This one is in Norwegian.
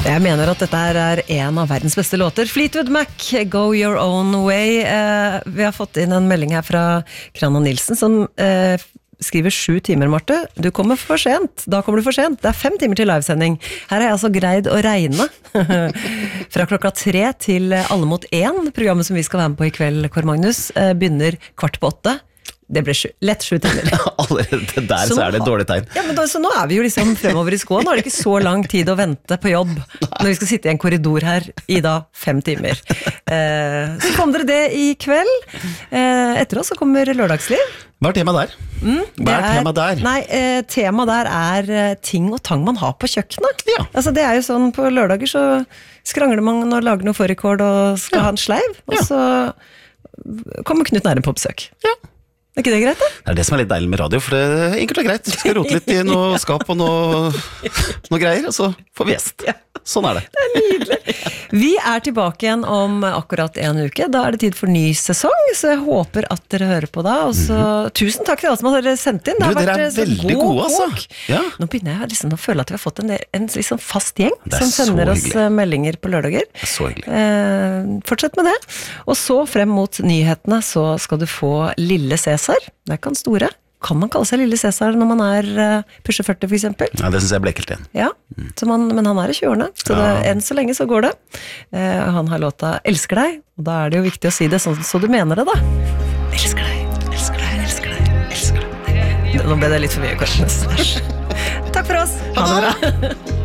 Jeg mener at dette er en av verdens beste låter. Fleetwood Mac, Go Your Own Way. Vi har fått inn en melding her fra Krana Nilsen som skriver 7 timer, Marte. Du kommer for sent. Da kommer du for sent. Det er 5 timer til livesending. Her har jeg altså greid å regne fra klokka 3 til Alle mot 1. Programmet som vi skal være med på i kveld, Kåre Magnus, begynner 7:15. Det ble lett 7 timer. Allerede der så er det et dårlig tegn. Ja, men så nå er vi jo liksom fremover i skoen. Nå er det ikke så lang tid å vente på jobb når vi skal sitte i en korridor her i da 5 timer. Så kom dere det i kveld. Etter oss så kommer lørdagsliv. Hva er temaet der? Hva er temaet der? Nei, temaet der er ting og tang man har på kjøkkenet. Ja. Altså det er jo sånn, på lørdager så skrangler man og lager noe fårikål og skal ha en sleiv, og så kommer Knut Nærum på besøk. Ja. Er ikke det greit da? Det er det som er litt deilig med radio, for det er enkelt og greit. Vi skal rote litt i noe skap og noe greier, og så får vi gjest. Sånn er det. Det er nydelig. Vi er tilbake igjen om akkurat en uke. Da er det tid for ny sesong, så jeg håper at dere hører på da. Og så, tusen takk til alle som har sendt inn. Det har dere vært veldig gode, altså. Ja. Nå begynner jeg liksom å føle at vi har fått en liksom fast gjeng som sender oss meldinger på lørdager. Det er så hyggelig. Fortsett med det. Og så frem mot nyhetene så skal du få Lille Cæsar. Det kan store. Kan man kalle seg Lille Cæsar når man pusher 40 for eksempel? Ja, det synes jeg ble ekkelt igjen. Ja, men han er i 20-årene, så enn så lenge så går det. Han har låta Elsker deg, og da er det jo viktig å si det sånn så du mener det da. Elsker deg, elsker deg, elsker deg, elsker deg. Nå ble det litt for mye, kanskje. Takk for oss. Ha det bra.